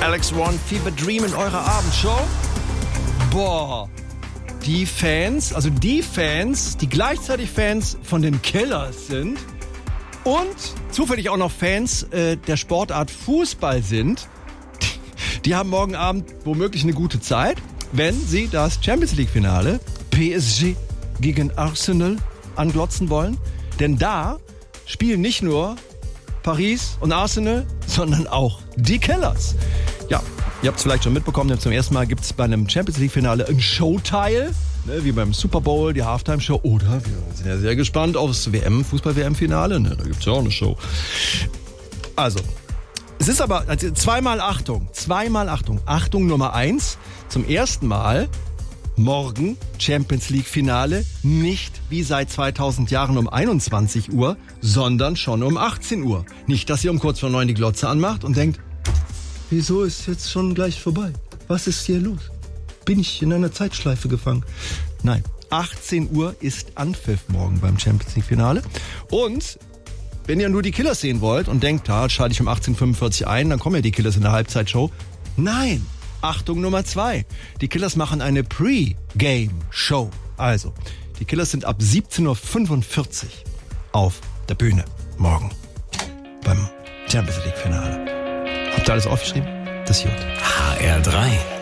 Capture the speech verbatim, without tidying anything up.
Alex One, Fever Dream in eurer Abendshow. Boah, die Fans, also die Fans, die gleichzeitig Fans von den Killers sind und zufällig auch noch Fans äh, der Sportart Fußball sind, die, die haben morgen Abend womöglich eine gute Zeit, wenn sie das Champions League Finale P S G gegen Arsenal anglotzen wollen. Denn da spielen nicht nur Paris und Arsenal, sondern auch die Killers. Ja, ihr habt es vielleicht schon mitbekommen, denn zum ersten Mal gibt es bei einem Champions League Finale einen Showteil, ne, wie beim Super Bowl, die Halftime-Show. Oder wir sind ja sehr gespannt aufs W M, Fußball-W M-Finale, ne, da gibt es ja auch eine Show. Also, es ist aber also zweimal Achtung, zweimal Achtung. Achtung Nummer eins, zum ersten Mal morgen Champions League Finale, nicht wie seit zweitausend Jahren um einundzwanzig Uhr, sondern schon um achtzehn Uhr. Nicht, dass ihr um kurz vor neun die Glotze anmacht und denkt, wieso ist jetzt schon gleich vorbei? Was ist hier los? Bin ich in einer Zeitschleife gefangen? Nein, achtzehn Uhr ist Anpfiff morgen beim Champions League Finale. Und wenn ihr nur die Killers sehen wollt und denkt, da schalte ich um achtzehn Uhr fünfundvierzig ein, dann kommen ja die Killers in der Halbzeitshow. Nein! Achtung Nummer zwei. Die Killers machen eine Pre-Game-Show. Also, die Killers sind ab siebzehn Uhr fünfundvierzig auf der Bühne morgen beim Champions League Finale. Habt ihr alles aufgeschrieben? Das ist gut. H R drei